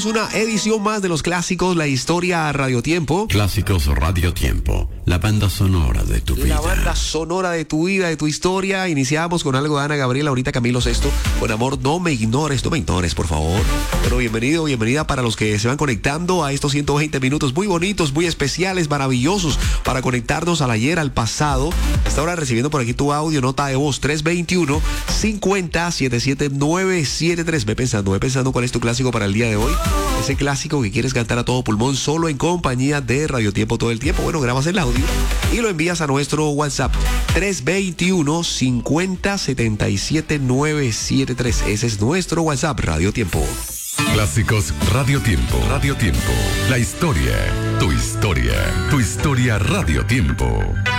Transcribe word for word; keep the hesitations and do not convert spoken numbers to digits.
Una edición más de los clásicos, la historia a Radio Tiempo. Clásicos Radio Tiempo, la banda sonora de tu vida. La banda sonora de tu vida, de tu historia. Iniciamos con algo de Ana Gabriela, ahorita Camilo Sesto. Con amor, no me ignores, no me ignores, por favor. Bueno, bienvenido, bienvenida para los que se van conectando a estos ciento veinte minutos muy bonitos, muy especiales, maravillosos, para conectarnos al ayer, al pasado. Hasta ahora recibiendo por aquí tu audio, nota de voz, tres dos uno, cincuenta, setenta y siete, novecientos setenta y tres. Ve pensando, ve pensando cuál es tu clásico para el día de hoy. Ese clásico que quieres cantar a todo pulmón solo en compañía de Radio Tiempo todo el tiempo. Bueno, grabas el audio y lo envías a nuestro WhatsApp tres dos uno, cincuenta, setenta y siete, novecientos setenta y tres. Ese es nuestro WhatsApp, Radio Tiempo. Clásicos Radio Tiempo. Radio Tiempo. La historia, tu historia, tu historia Radio Tiempo.